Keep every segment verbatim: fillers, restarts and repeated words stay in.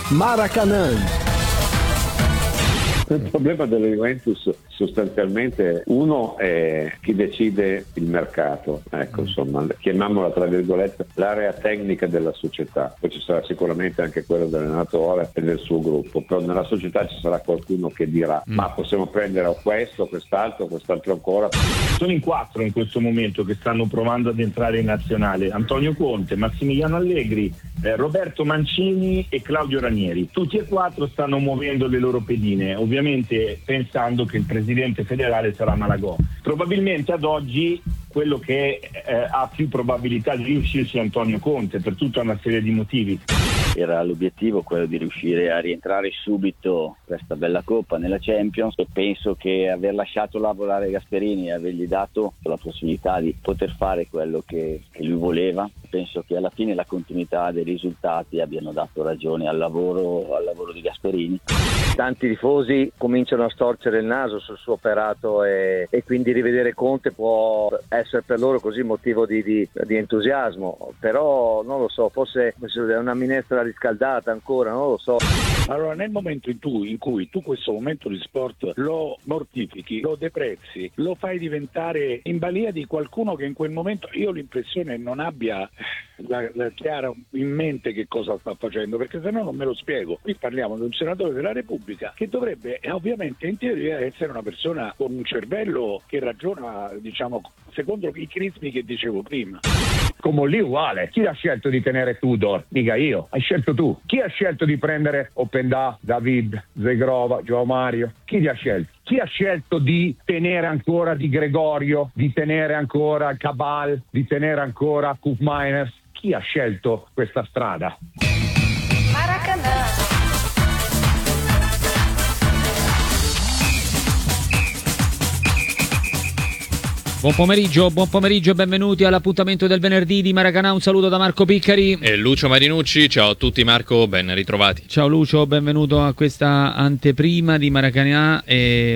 Maracanã. Il problema della Juventus sostanzialmente uno è chi decide il mercato, ecco, insomma, chiamiamola tra virgolette l'area tecnica della società, poi ci sarà sicuramente anche quello dell'allenatore e del suo gruppo, però nella società ci sarà qualcuno che dirà mm. ma possiamo prendere questo, quest'altro, quest'altro ancora. Sono in quattro in questo momento che stanno provando ad entrare in nazionale: Antonio Conte, Massimiliano Allegri, eh, Roberto Mancini e Claudio Ranieri. Tutti e quattro stanno muovendo le loro pedine, ovviamente pensando che il presidente federale sarà Malagò. Probabilmente ad oggi quello che eh, ha più probabilità di riuscirci è Antonio Conte, per tutta una serie di motivi. Era l'obiettivo quello di riuscire a rientrare subito questa bella coppa nella Champions, e penso che aver lasciato lavorare Gasperini e avergli dato la possibilità di poter fare quello che, che lui voleva, penso che alla fine la continuità dei risultati abbiano dato ragione al lavoro, al lavoro di Gasperini. Tanti tifosi cominciano a storcere il naso sul suo operato e, e quindi rivedere Conte può essere per loro così motivo di, di, di entusiasmo, però non lo so, forse è una minestra riscaldata ancora, non lo so. Allora, nel momento in, tu, in cui tu questo momento di sport lo mortifichi, lo deprezzi, lo fai diventare in balia di qualcuno che in quel momento, io ho l'impressione non abbia la, la chiara in mente che cosa sta facendo, perché se no non me lo spiego. Qui parliamo di un senatore della Repubblica che dovrebbe eh, ovviamente in teoria essere una persona con un cervello che ragiona, diciamo, secondo i crismi che dicevo prima. Come lì uguale, chi ha scelto di tenere Tudor? Mica io, hai scelto tu. Chi ha scelto di prendere Openda, David, Zegrova, Joao Mario? Chi li ha scelti? Chi ha scelto di tenere ancora Di Gregorio, di tenere ancora Cabal, di tenere ancora Koop Meiners? Chi ha scelto questa strada? Maracanã. Buon pomeriggio, buon pomeriggio e benvenuti all'appuntamento del venerdì di Maracanã. Un saluto da Marco Piccari e Lucio Marinucci. Ciao a tutti Marco, ben ritrovati. Ciao Lucio, benvenuto a questa anteprima di Maracanã. E,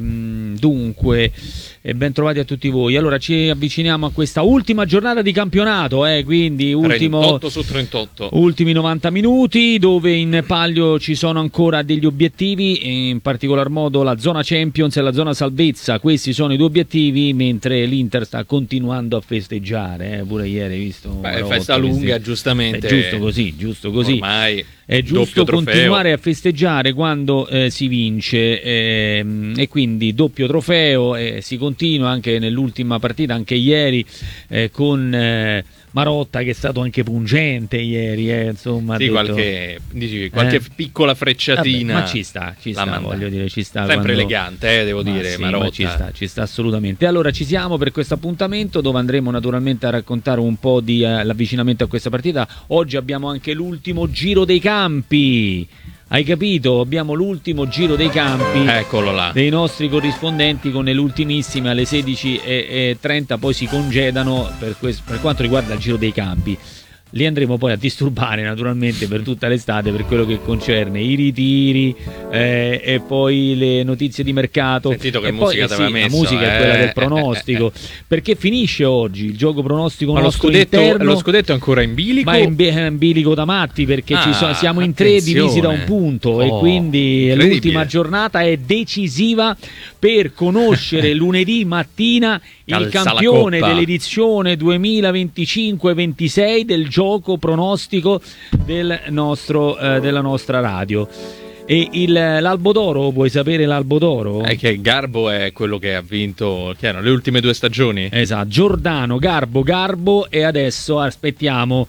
dunque, e ben trovati a tutti voi. Allora ci avviciniamo a questa ultima giornata di campionato, eh, quindi ultimo, trentotto su trentotto. Ultimi novanta minuti dove in palio ci sono ancora degli obiettivi, in particolar modo la zona Champions e la zona salvezza. Questi sono i due obiettivi, mentre l'Inter sta continuando a festeggiare, eh, pure ieri hai visto. Beh, festa lunga, giustamente. È giusto così, giusto così. Ormai è giusto continuare a festeggiare quando eh, si vince, eh, e quindi doppio trofeo, e eh, si continua anche nell'ultima partita, anche ieri eh, con eh, Marotta, che è stato anche pungente ieri, eh, insomma. Sì, detto, qualche, dici, qualche eh, piccola frecciatina. Vabbè, ma ci sta, ci sta, voglio dire, ci sta. Sempre quando... elegante, eh, devo ma dire, sì, Marotta. Ma ci sta, ci sta assolutamente. Allora ci siamo per questo appuntamento dove andremo naturalmente a raccontare un po' di eh, l'avvicinamento a questa partita. Oggi abbiamo anche l'ultimo giro dei campi. Hai capito? Abbiamo l'ultimo giro dei campi. Eccolo là. Dei nostri corrispondenti con le ultimissime alle sedici e trenta, poi si congedano per, questo, per quanto riguarda il giro dei campi. Li andremo poi a disturbare naturalmente per tutta l'estate per quello che concerne i ritiri eh, e poi le notizie di mercato. Sentito che e musica poi, ti aveva sì, messo, la musica eh. è quella del pronostico, perché finisce oggi il gioco pronostico. Ma nostro lo scudetto, interno, lo scudetto è ancora in bilico? ma è in, è in bilico da matti, perché ah, ci so, siamo in tre attenzione. divisi da un punto, oh, e quindi l'ultima giornata è decisiva per conoscere lunedì mattina il Calza campione dell'edizione duemilaventicinque ventisei del gioco pronostico del nostro, eh, della nostra radio. E il, l'Albo d'Oro, vuoi sapere l'Albo d'Oro? È che Garbo è quello che ha vinto, che erano le ultime due stagioni. Esatto, Giordano, Garbo, Garbo, e adesso aspettiamo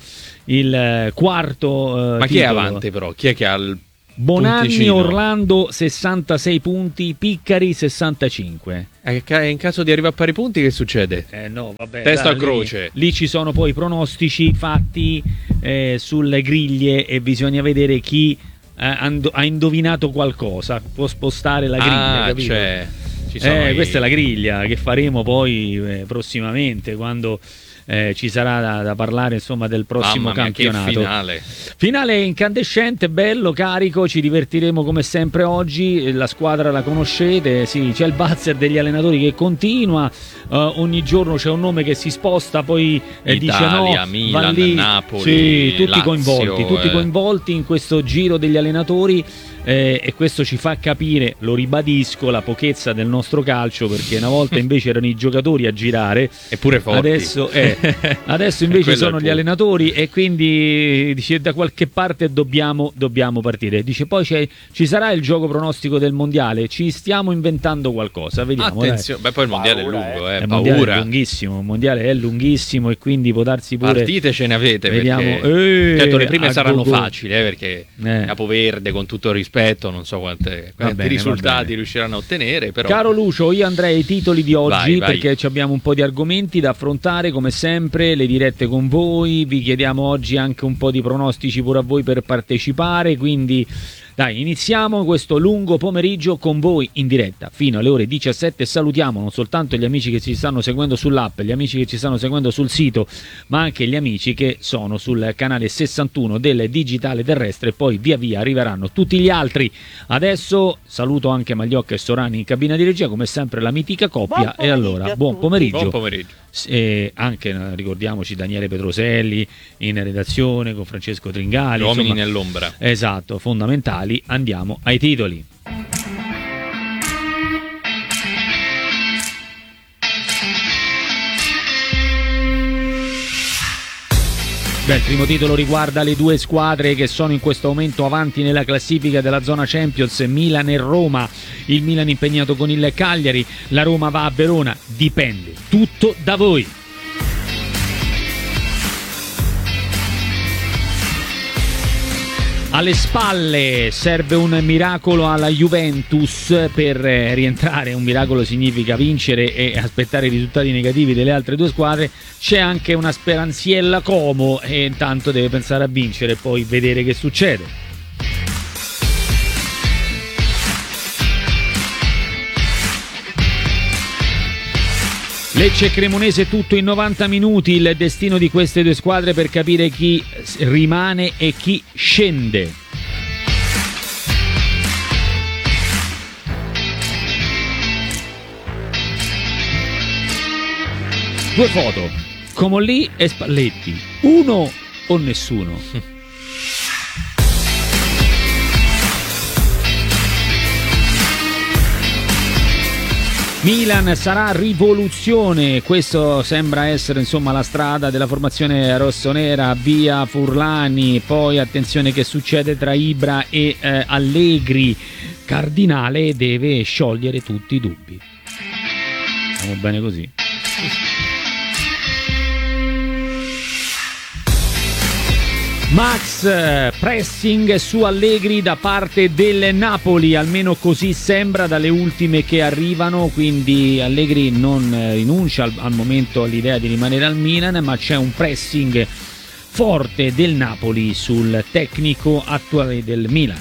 il quarto eh, Ma chi titolo. è avanti però? Chi è che ha il Bonanni, punticino? Orlando sessantasei punti, Piccari sessantacinque. Eh, in caso di arrivare a pari punti che succede? Eh no, vabbè, testa dai, a croce. Lì, lì ci sono poi i pronostici fatti eh, sulle griglie e bisogna vedere chi eh, ha indovinato qualcosa. Può spostare la griglia, ah, capito? Cioè, ci sono eh, i... Questa è la griglia che faremo poi eh, prossimamente, quando eh, ci sarà da, da parlare insomma del prossimo Mamma mia, campionato. che finale. Finale incandescente, bello, carico, ci divertiremo come sempre oggi, la squadra la conoscete, sì, c'è il buzzer degli allenatori che continua, uh, ogni giorno c'è un nome che si sposta, poi eh, Italia, dice no, Milan, va lì, Napoli, sì, tutti Lazio, coinvolti, tutti eh. coinvolti in questo giro degli allenatori. Eh, e questo ci fa capire, lo ribadisco, la pochezza del nostro calcio, perché una volta invece erano i giocatori a girare, eppure forti. Adesso, eh, adesso invece sono gli allenatori, e quindi dice da qualche parte dobbiamo, dobbiamo partire. Dice poi c'è, ci sarà il gioco pronostico del mondiale, ci stiamo inventando qualcosa, vediamo. Attenzione, beh, poi il mondiale Paura, è lungo, eh, Il paura. mondiale è lunghissimo, il mondiale è lunghissimo e quindi può darsi pure. Partite ce ne avete, Vediamo. perché Eh, certo le prime a saranno go-go. facili, eh, perché Eh. Capoverde, con tutto il rispetto, non so quante, quanti bene, va risultati bene. riusciranno a ottenere, però Caro Lucio, io andrei ai titoli di oggi, Vai, vai. perché abbiamo un po' di argomenti da affrontare come sempre, le dirette con voi, vi chiediamo oggi anche un po' di pronostici pure a voi per partecipare, quindi dai, iniziamo questo lungo pomeriggio con voi in diretta fino alle ore diciassette. Salutiamo non soltanto gli amici che ci stanno seguendo sull'app, gli amici che ci stanno seguendo sul sito, ma anche gli amici che sono sul canale sessantuno del digitale terrestre, e poi via via arriveranno tutti gli altri. Adesso saluto anche Magliocca e Sorani in cabina di regia, come sempre la mitica coppia, e allora buon pomeriggio. buon pomeriggio. E anche eh, ricordiamoci Daniele Petroselli in redazione con Francesco Tringali, Uomini insomma, nell'ombra. esatto, fondamentali. Andiamo ai titoli. Beh, il primo titolo riguarda le due squadre che sono in questo momento avanti nella classifica della zona Champions, Milan e Roma. Il Milan impegnato con il Cagliari, la Roma va a Verona, dipende tutto da voi. Alle spalle serve un miracolo alla Juventus per eh, rientrare. Un miracolo significa vincere e aspettare i risultati negativi delle altre due squadre. C'è anche una speranziella Como e intanto deve pensare a vincere e poi vedere che succede. Lecce e Cremonese tutto in novanta minuti, il destino di queste due squadre per capire chi rimane e chi scende. Due foto, Comolli e Spalletti, uno o nessuno? Milan sarà rivoluzione, questo sembra essere insomma la strada della formazione rossonera, via Furlani, poi attenzione che succede tra Ibra e eh, Allegri. Cardinale deve sciogliere tutti i dubbi. Stiamo bene così. Max, pressing su Allegri da parte del Napoli, almeno così sembra dalle ultime che arrivano, quindi Allegri non rinuncia al, al momento all'idea di rimanere al Milan, ma c'è un pressing forte del Napoli sul tecnico attuale del Milan.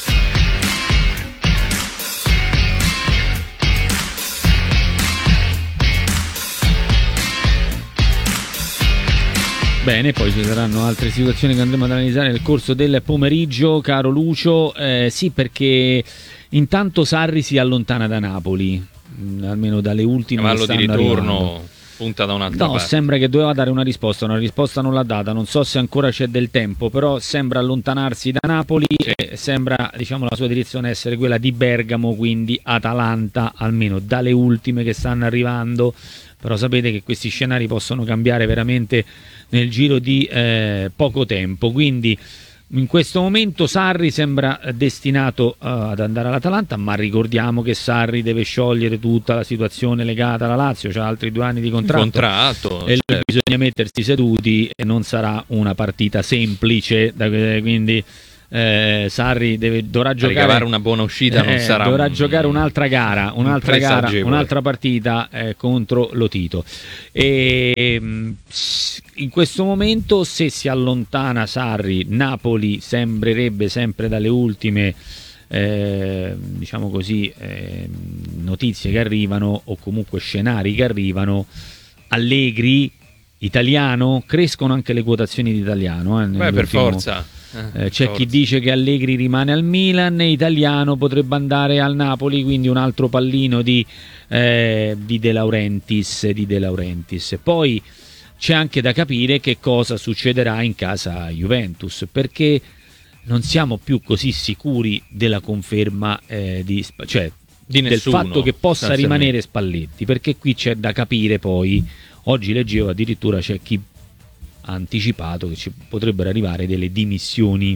Bene, poi ci saranno altre situazioni che andremo ad analizzare nel corso del pomeriggio, caro Lucio. Eh, sì, perché intanto Sarri si allontana da Napoli, mh, almeno dalle ultime Cavallo che di stanno ritorno arrivando. punta da un'altra No, parte. sembra che doveva dare una risposta, una risposta non l'ha data, non so se ancora c'è del tempo, però sembra allontanarsi da Napoli e sembra, diciamo, la sua direzione essere quella di Bergamo, quindi Atalanta, almeno dalle ultime che stanno arrivando. Però sapete che questi scenari possono cambiare veramente nel giro di eh, poco tempo, quindi in questo momento Sarri sembra destinato uh, ad andare all'Atalanta, ma ricordiamo che Sarri deve sciogliere tutta la situazione legata alla Lazio, c'ha altri due anni di contratto, contratto e certo. bisogna mettersi seduti e non sarà una partita semplice, da, quindi eh, Sarri deve, dovrà giocare, ricavare una buona uscita, non eh, sarà dovrà un, giocare un'altra gara, un'altra un gara, agevole. un'altra partita eh, contro Lotito. E mh, in questo momento, se si allontana Sarri, Napoli sembrerebbe sempre dalle ultime eh, diciamo così eh, notizie che arrivano, o comunque scenari che arrivano, Allegri italiano, crescono anche le quotazioni di italiano. Eh, Beh, per forza. Eh, eh, c'è forza. Chi dice che Allegri rimane al Milan, italiano potrebbe andare al Napoli, quindi un altro pallino di, eh, di De Laurentiis, di De Laurentiis. Poi c'è anche da capire che cosa succederà in casa Juventus, perché non siamo più così sicuri della conferma eh, di, cioè, di nessuno, del fatto che possa rimanere Spalletti, perché qui c'è da capire. Poi oggi leggevo addirittura c'è chi ha anticipato che ci potrebbero arrivare delle dimissioni.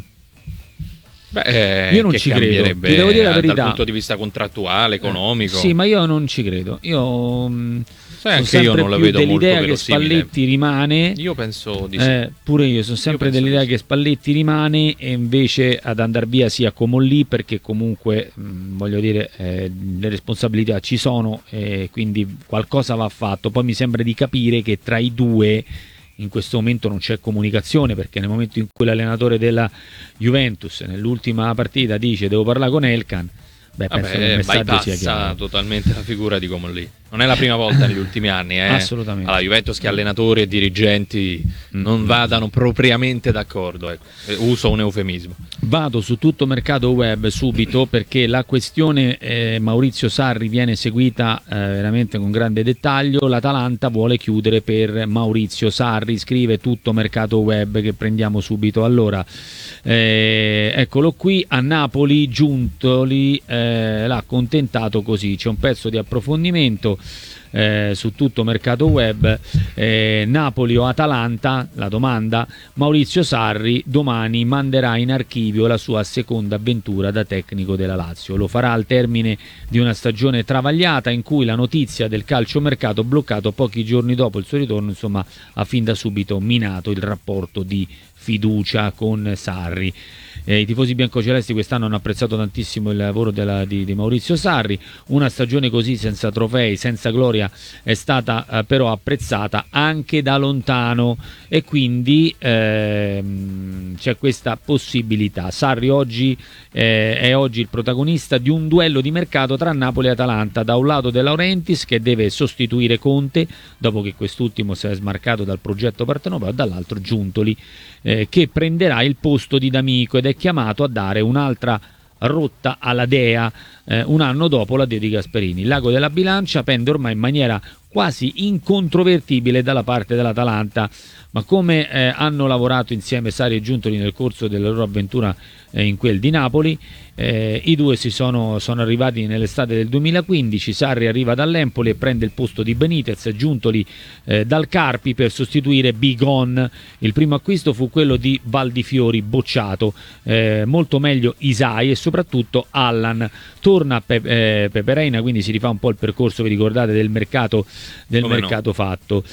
Beh, io non che ci credo, ti devo dire la verità. Dal punto di vista contrattuale, economico. Eh, sì, ma io non ci credo. Io mh, Sai, anche io non la vedo molto dell'idea verosimile. Che Spalletti rimane. Io penso di sì. Eh, pure io sono sempre io dell'idea che Spalletti rimane e invece ad andare via sia Comolli, perché comunque mh, voglio dire eh, le responsabilità ci sono e quindi qualcosa va fatto. Poi mi sembra di capire che tra i due in questo momento non c'è comunicazione, perché nel momento in cui l'allenatore della Juventus nell'ultima partita dice devo parlare con Elkan, beh, penso che il messaggio sia chiaro. Totalmente la figura di Comolli. Non è la prima volta negli ultimi anni, eh? Assolutamente. Alla Juventus che allenatori e dirigenti mm-hmm. non vadano propriamente d'accordo, ecco. Uso un eufemismo. Vado su tutto mercato web subito, perché la questione eh, Maurizio Sarri viene seguita eh, veramente con grande dettaglio. L'Atalanta vuole chiudere per Maurizio Sarri, scrive tutto mercato web, che prendiamo subito. Allora, eh, eccolo qui, a Napoli Giuntoli eh, l'ha accontentato così, c'è un pezzo di approfondimento Eh, su tutto mercato web. eh, Napoli o Atalanta, la domanda. Maurizio Sarri domani manderà in archivio la sua seconda avventura da tecnico della Lazio. Lo farà al termine di una stagione travagliata, in cui la notizia del calciomercato bloccato pochi giorni dopo il suo ritorno, insomma, ha fin da subito minato il rapporto di fiducia con Sarri. Eh, I tifosi biancocelesti quest'anno hanno apprezzato tantissimo il lavoro della, di, di Maurizio Sarri. Una stagione così, senza trofei, senza gloria, è stata eh, però apprezzata anche da lontano, e quindi ehm, c'è questa possibilità. Sarri oggi eh, è oggi il protagonista di un duello di mercato tra Napoli e Atalanta. Da un lato De Laurentiis, che deve sostituire Conte dopo che quest'ultimo si è smarcato dal progetto Partenopeo, e dall'altro Giuntoli, eh, che prenderà il posto di D'Amico ed è chiamato a dare un'altra rotta alla Dea eh, un anno dopo l'addio di Gasperini. Il Lago della Bilancia pende ormai in maniera quasi incontrovertibile dalla parte dell'Atalanta, ma come eh, hanno lavorato insieme Sarri e Giuntoli nel corso della loro avventura eh, in quel di Napoli, eh, i due si sono, sono arrivati nell'estate del duemilaquindici. Sarri arriva dall'Empoli e prende il posto di Benitez, Giuntoli eh, dal Carpi per sostituire Bigon. Il primo acquisto fu quello di Valdifiori, bocciato, eh, molto meglio Isai e soprattutto Allan. Torna Pe- eh, Pepe Reina, quindi si rifà un po' il percorso, vi ricordate, del mercato del Come mercato no. fatto,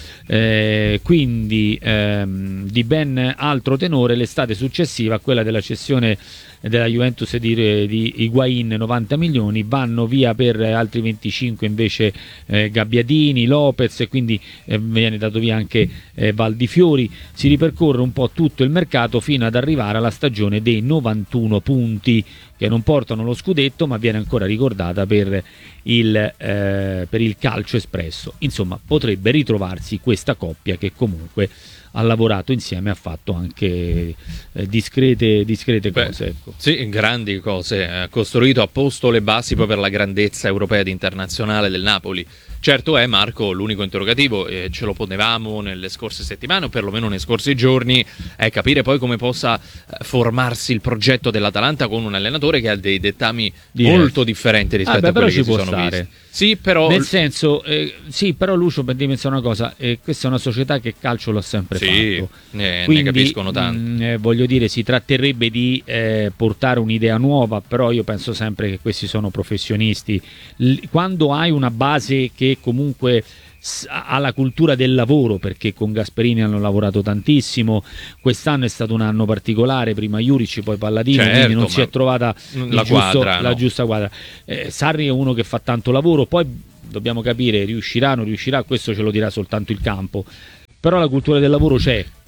eh, quindi ehm, di ben altro tenore l'estate successiva a quella della cessione della Juventus di, di Higuain, novanta milioni. Vanno via per altri venticinque invece eh, Gabbiadini, Lopez, e quindi eh, viene dato via anche eh, Valdifiori. Si ripercorre un po' tutto il mercato fino ad arrivare alla stagione dei novantuno punti, che non portano lo scudetto, ma viene ancora ricordata per il, eh, per il calcio espresso. Insomma, potrebbe ritrovarsi questa coppia che comunque ha lavorato insieme, ha fatto anche eh, discrete, discrete Beh, cose. Ecco. Sì, grandi cose. Ha costruito, ha posto le basi poi per la grandezza europea ed internazionale del Napoli. Certo è, Marco, l'unico interrogativo, e eh, ce lo ponevamo nelle scorse settimane, o perlomeno nei scorsi giorni, è capire poi come possa eh, formarsi il progetto dell'Atalanta con un allenatore che ha dei dettami Direi. molto differenti rispetto ah, beh, a quelli che si sono stare. visti. Sì, però... Nel senso, eh, sì, però Lucio, per dire una cosa, eh, questa è una società che calcio l'ha sempre sì, fatto. Eh, Quindi, ne capiscono tanto. Mh, eh, voglio dire, si tratterebbe di eh, portare un'idea nuova, però io penso sempre che questi sono professionisti. L- quando hai una base che comunque ha la cultura del lavoro, perché con Gasperini hanno lavorato tantissimo, quest'anno è stato un anno particolare, prima Juric poi Palladino, certo, quindi non si è trovata la, giusto, quadra, la no. giusta quadra. eh, Sarri è uno che fa tanto lavoro, poi dobbiamo capire riuscirà o non riuscirà, questo ce lo dirà soltanto il campo, però la cultura del lavoro c'è,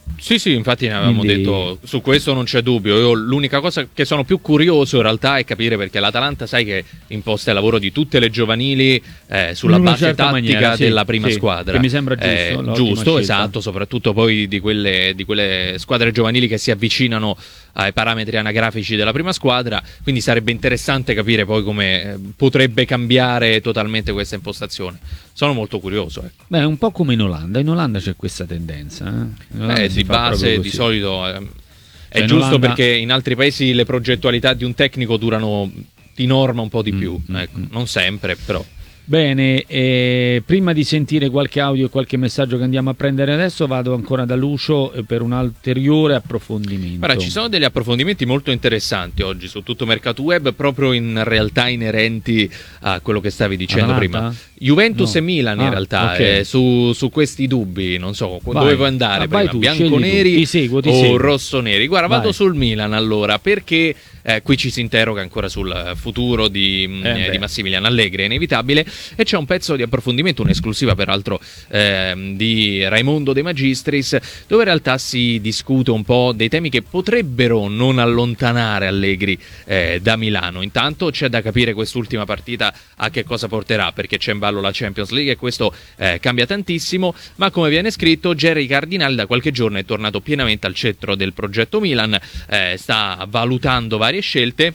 Sì, sì, infatti ne avevamo Quindi... detto, su questo non c'è dubbio. Io l'unica cosa che sono più curioso in realtà è capire perché l'Atalanta, sai che imposta il lavoro di tutte le giovanili eh, sulla in base certa tattica maniera, sì, della prima sì, squadra. che mi sembra giusto, eh, giusto, scelta. esatto, soprattutto poi di quelle, di quelle squadre giovanili che si avvicinano ai parametri anagrafici della prima squadra, quindi sarebbe interessante capire poi come eh, potrebbe cambiare totalmente questa impostazione. Sono molto curioso. Ecco. Beh, è un po' come in Olanda, in Olanda c'è questa tendenza. Eh? In Olanda Eh, si di fa base, di così. solito eh, è Cioè, in giusto Olanda... perché in altri paesi le progettualità di un tecnico durano di norma un po' di più, Mm, ecco. mm. Non sempre, però. Bene, eh, prima di sentire qualche audio e qualche messaggio che andiamo a prendere adesso, vado ancora da Lucio eh, per un ulteriore approfondimento. Guarda, ci sono degli approfondimenti molto interessanti oggi su tutto Mercato Web, proprio in realtà inerenti a quello che stavi dicendo Atalanta? prima. Juventus No. e Milan in Ah, realtà, ok. eh, su, su questi dubbi, non so, Vai. dove vuoi andare Ah, vai prima, tu, scegli bianconeri tu. Ti seguo, ti o seguo. rossoneri? Guarda, vado Vai. sul Milan allora, perché eh, qui ci si interroga ancora sul futuro di, Eh eh, beh. di Massimiliano Allegri, è inevitabile, e c'è un pezzo di approfondimento, un'esclusiva peraltro ehm, di Raimondo De Magistris, dove in realtà si discute un po' dei temi che potrebbero non allontanare Allegri eh, da Milano. Intanto c'è da capire quest'ultima partita a che cosa porterà, perché c'è in ballo la Champions League e questo eh, cambia tantissimo, ma come viene scritto, Jerry Cardinale da qualche giorno è tornato pienamente al centro del progetto Milan, eh, sta valutando varie scelte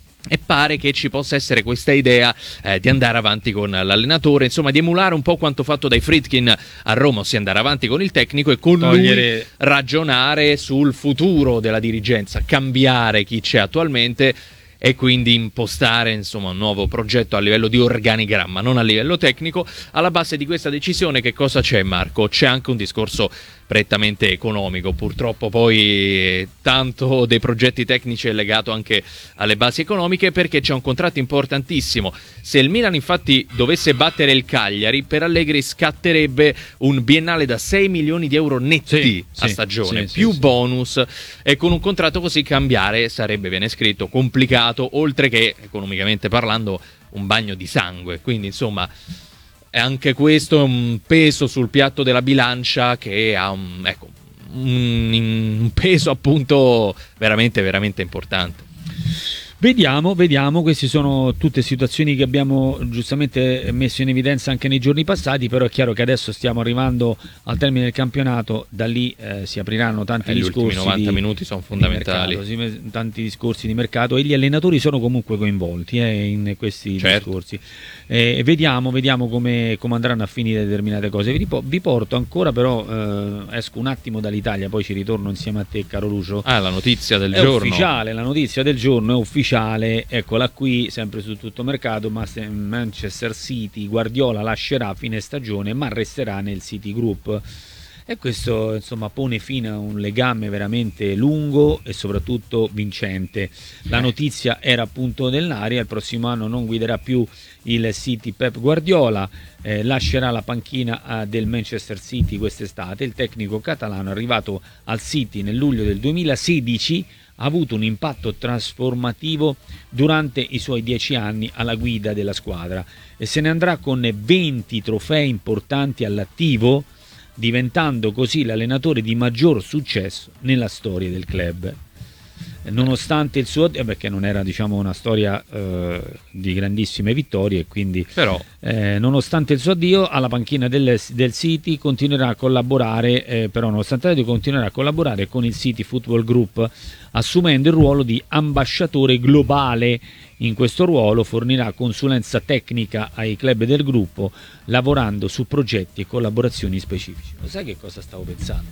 e pare che ci possa essere questa idea eh, di andare avanti con l'allenatore, insomma di emulare un po' quanto fatto dai Friedkin a Roma, ossia andare avanti con il tecnico e con Togliere... lui ragionare sul futuro della dirigenza, cambiare chi c'è attualmente e quindi impostare insomma un nuovo progetto a livello di organigramma, non a livello tecnico. Alla base di questa decisione che cosa c'è, Marco? C'è anche un discorso prettamente economico, purtroppo poi tanto dei progetti tecnici è legato anche alle basi economiche, perché c'è un contratto importantissimo. Se il Milan infatti dovesse battere il Cagliari, per Allegri scatterebbe un biennale da sei milioni di euro netti Sì, a sì, stagione, sì, più sì, sì. bonus, e con un contratto così cambiare sarebbe, viene scritto, complicato, oltre che economicamente parlando un bagno di sangue, quindi insomma è anche questo un peso sul piatto della bilancia che ha un, ecco, un, un peso appunto veramente veramente importante. Vediamo, vediamo, queste sono tutte situazioni che abbiamo giustamente messo in evidenza anche nei giorni passati, però è chiaro che adesso stiamo arrivando al termine del campionato, da lì eh, si apriranno tanti Eh, gli discorsi ultimi novanta di, minuti sono di fondamentali. mercato, si- tanti discorsi di mercato, e gli allenatori sono comunque coinvolti eh, in questi Certo. discorsi. Eh, vediamo, vediamo come, come andranno a finire determinate cose. Vi, ripo- vi porto ancora però, eh, esco un attimo dall'Italia, poi ci ritorno insieme a te, caro Lucio. Ah, la notizia del È giorno. ufficiale, la notizia del giorno è ufficiale, eccola qui, sempre su tutto mercato. Ma se Manchester City, Guardiola lascerà a fine stagione ma resterà nel City Group, e questo insomma pone fine a un legame veramente lungo e soprattutto vincente. La notizia era appunto nell'aria: il prossimo anno non guiderà più il City Pep Guardiola, eh, lascerà la panchina eh, del Manchester City quest'estate. Il tecnico catalano, arrivato al City nel luglio del duemilasedici, ha avuto un impatto trasformativo durante i suoi dieci anni alla guida della squadra e se ne andrà con venti trofei importanti all'attivo, diventando così l'allenatore di maggior successo nella storia del club. Nonostante il suo, eh, perché non era diciamo una storia eh, di grandissime vittorie, quindi Però eh, nonostante il suo addio alla panchina del, del City continuerà a collaborare, eh, però nonostante l'addio continuerà a collaborare con il City Football Group, assumendo il ruolo di ambasciatore globale. In questo ruolo fornirà consulenza tecnica ai club del gruppo, lavorando su progetti e collaborazioni specifici. Lo sai che cosa stavo pensando?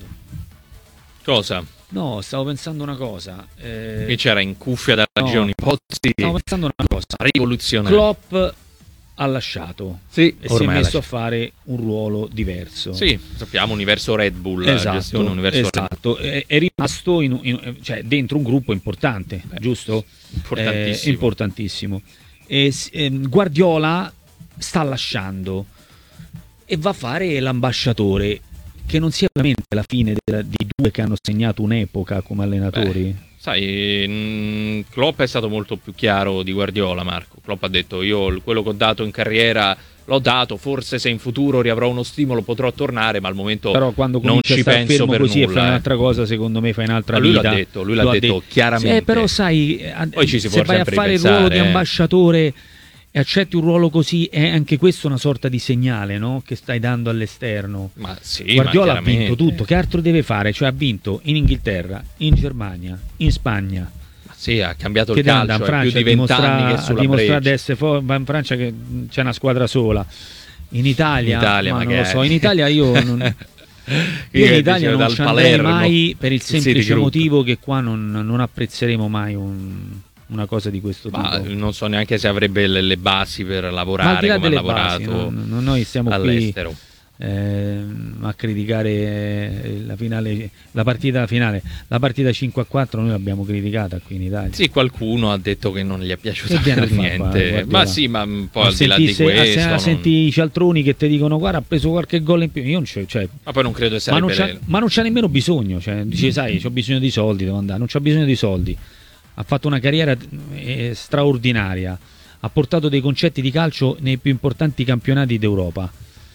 cosa? No, stavo pensando una cosa. Eh, Qui c'era in cuffia dalla no, regia un'ipotesi stavo pensando una cosa. rivoluzionaria. Klopp ha lasciato Sì, e si è ormai ha messo lasciato. a fare un ruolo diverso. Sì, sappiamo, universo Red Bull, Esatto, gestione universo Red Bull. esatto. È, è rimasto in, in- cioè, dentro un gruppo importante, Beh, giusto? importantissimo. Eh, importantissimo. E, s- ehm, Guardiola sta lasciando e va a fare l'ambasciatore. che non sia veramente la fine della, di due che hanno segnato un'epoca come allenatori? Beh, sai, mh, Klopp è stato molto più chiaro di Guardiola, Marco. Klopp ha detto: io quello che ho dato in carriera l'ho dato, forse se in futuro riavrò uno stimolo potrò tornare, ma al momento però quando non ci penso per così nulla. E fai un'altra cosa, secondo me fai un'altra ma lui vita. L'ha detto, lui l'ha detto, detto chiaramente. Sì, però sai, poi ci si se può vai a fare il ruolo di ambasciatore e accetti un ruolo così, è anche questo una sorta di segnale, no? Che stai dando all'esterno. Ma sì, Guardiola ma ha vinto tutto, che altro deve fare? Cioè ha vinto in Inghilterra, in Germania, in Spagna. Sì, ha cambiato che il calcio, in Francia, è più di vent'anni che sulla dimostrare di essere fuori, va in Francia che c'è una squadra sola. In Italia, in Italia ma magari. non lo so, in Italia io non, io in Italia non ci andrei mai per il semplice motivo che qua non, non apprezzeremo mai un, una cosa di questo ma tipo. Non so neanche se avrebbe le, le basi per lavorare come ha lavorato basi, no, noi stiamo all'estero. Qui Eh, a criticare la finale, la partita finale, la partita cinque a quattro noi l'abbiamo criticata qui in Italia. Sì, qualcuno ha detto che non gli è piaciuto per niente. Qua, ma sì, ma un po' ma al di là di se, questo. Se, non... Senti i cialtroni che ti dicono guarda ha preso qualche gol in più, io non c'è, cioè, ma poi non credo sarebbe ma non c'ha, ma non c'ha nemmeno bisogno, cioè, dice sai c'ho bisogno di soldi, devo andare, non c'ha bisogno di soldi. Ha fatto una carriera eh, straordinaria, ha portato dei concetti di calcio nei più importanti campionati d'Europa.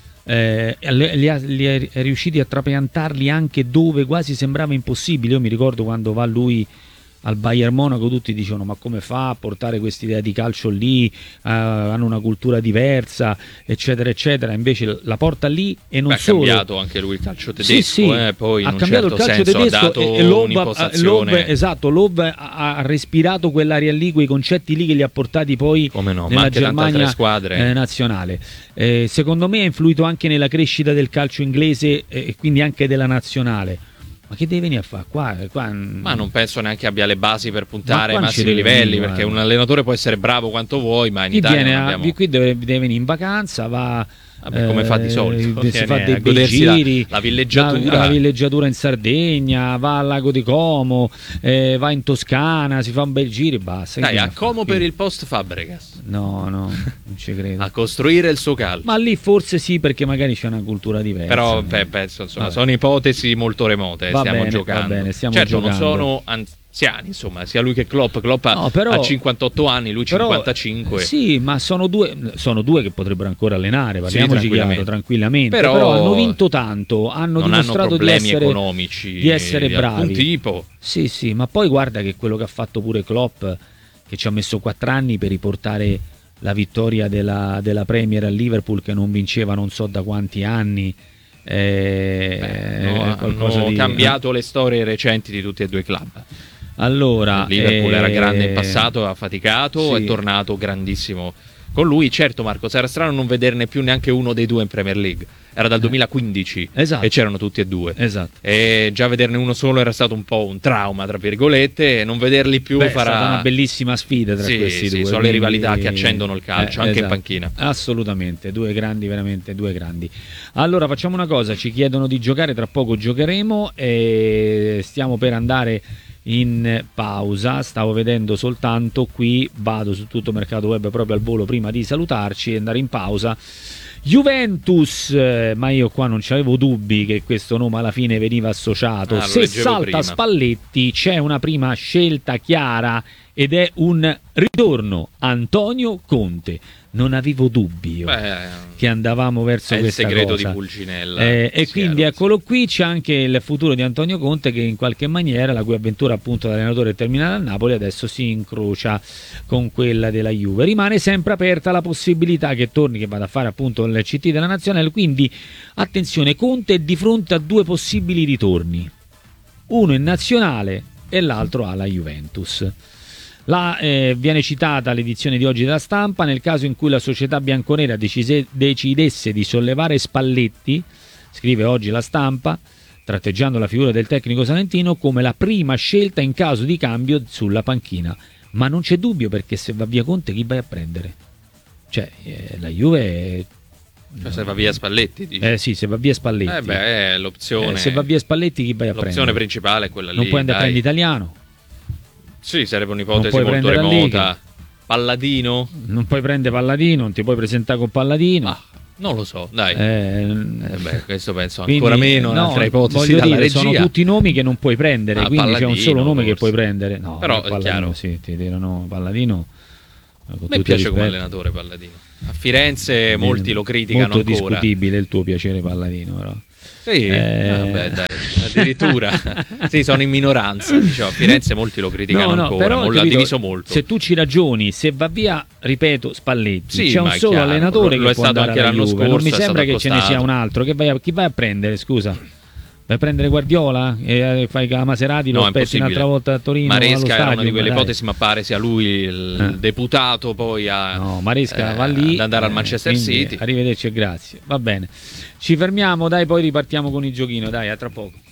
Eh, li, ha, li è riusciti a trapiantarli anche dove quasi sembrava impossibile. Io mi ricordo quando va lui al Bayern Monaco, tutti dicono ma come fa a portare quest'idea di calcio lì, uh, hanno una cultura diversa eccetera eccetera, invece la porta lì e non Beh, solo ha cambiato anche lui il calcio tedesco, sì, sì, eh, poi ha in un cambiato certo il calcio senso tedesco ha dato e, e Lob, un'impostazione. esatto, Lob ha, ha respirato quell'aria lì, quei concetti lì che li ha portati poi come no, nella ma anche Germania squadre. Eh, nazionale. Eh, secondo me ha influito anche nella crescita del calcio inglese e eh, quindi anche della nazionale. Ma che deve venire a fare qua, qua? Ma non penso neanche abbia le basi per puntare ai massimi deve livelli, venire, perché guarda. Un allenatore può essere bravo quanto vuoi, ma in Chi Italia viene non a, abbiamo... qui deve, deve venire in vacanza, va Vabbè, come fa di solito, eh, si fa dei bei godersi giri, la, la villeggiatura. La, la villeggiatura in Sardegna, va al lago di Como, eh, va in Toscana, si fa un bel giro e basta. Dai, a Como per il post Fabregas. No, no, non ci credo. A costruire il suo calcio. Ma lì forse sì, perché magari c'è una cultura diversa. Però beh, penso, insomma, sono ipotesi molto remote, va stiamo bene, giocando. Va bene, stiamo certo, giocando. non sono anziani, insomma, sia lui che Klopp. Klopp no, però, ha cinquantotto anni, lui però, cinquantacinque. Sì, ma sono due, sono due che potrebbero ancora allenare, parliamoci sì, chiaro, tranquillamente. Però, però hanno vinto tanto, hanno non dimostrato hanno problemi di essere economici di essere di bravi. alcun tipo. Sì, sì, ma poi guarda che quello che ha fatto pure Klopp, che ci ha messo quattro anni per riportare la vittoria della, della Premier a Liverpool, che non vinceva non so da quanti anni. Eh, Beh, no, qualcosa hanno di, cambiato le storie recenti di tutti e due i club. Allora, il Liverpool eh, era grande in passato, ha faticato, sì. è tornato grandissimo con lui. Certo, Marco, sarà strano non vederne più neanche uno dei due in Premier League. Era dal duemilaquindici esatto. e c'erano tutti e due. Esatto. E già vederne uno solo era stato un po' un trauma, tra virgolette, e non vederli più Beh, farà... è stata una bellissima sfida tra sì, questi sì, due. sono quindi... le rivalità che accendono il calcio, eh, anche esatto. in panchina. Assolutamente, due grandi, veramente due grandi. Allora facciamo una cosa, ci chiedono di giocare, tra poco giocheremo e stiamo per andare in pausa. Stavo vedendo soltanto qui, vado su Tutto Mercato Web proprio al volo prima di salutarci e andare in pausa. Juventus, eh, ma io qua non c'avevo dubbi che questo nome alla fine veniva associato. Ah, se salta prima. Spalletti c'è una prima scelta chiara ed è un ritorno Antonio Conte. Non avevo dubbi io Beh, che andavamo verso è questa il segreto cosa. di Pulcinella. Eh, e sì, quindi eccolo qui, c'è anche il futuro di Antonio Conte, che in qualche maniera la cui avventura appunto da allenatore terminata a Napoli adesso si incrocia con quella della Juve. Rimane sempre aperta la possibilità che torni, che vada a fare appunto il C T della Nazionale, quindi attenzione, Conte è di fronte a due possibili ritorni, uno in Nazionale e l'altro alla Juventus. La, eh, viene citata l'edizione di oggi della Stampa: nel caso in cui la società bianconera decise, decidesse di sollevare Spalletti, scrive oggi la Stampa, tratteggiando la figura del tecnico salentino come la prima scelta in caso di cambio sulla panchina. Ma non c'è dubbio, perché se va via Conte chi vai a prendere? Cioè eh, la Juve è... Cioè, se va via Spalletti, dici? Eh sì, se va via Spalletti. Eh beh, è l'opzione. Eh, se va via Spalletti chi vai a prendere? L'opzione principale è quella lì. Non puoi andare a dai. prendere Italiano. Sì, sarebbe un'ipotesi Non puoi molto prendere remota. Palladino? Non puoi prendere Palladino, non ti puoi presentare con Palladino. Ah, Non lo so, dai. Eh, eh beh, questo penso quindi, ancora meno, no, un'altra ipotesi voglio dalla dire, regia. sono tutti nomi che non puoi prendere, Ah, quindi c'è un Palladino, solo nome forse. che puoi prendere. No, però è Palladino, chiaro. sì, ti tirano Palladino. A me piace come allenatore Palladino. A Firenze molti lo criticano molto ancora. discutibile il tuo piacere Palladino, però. Sì, Eh. vabbè, dai, addirittura sì, sono in minoranza. Diciamo, a Firenze molti lo criticano No, no, ancora, però, mo- l'ha capito, diviso molto. se tu ci ragioni, se va via, ripeto, Spalletti, Sì, c'è un ma è solo chiaro, allenatore lo che è può stato andare anche alla l'anno Juve. Non scorso, mi è sembra stato che ce ne sia accostato. un altro. Che vai a, chi vai a prendere, scusa? Vai a prendere Guardiola e fai che la Maserati lo No, è aspetti un'altra impossibile. volta a Torino? Maresca allo era una stadio, di quelle dai. ipotesi, ma pare sia lui il Eh. deputato poi a No, Maresca eh, va lì ad andare al eh, Manchester quindi City. Arrivederci e grazie. Va bene. Ci fermiamo, dai, poi ripartiamo con il giochino, dai, a tra poco.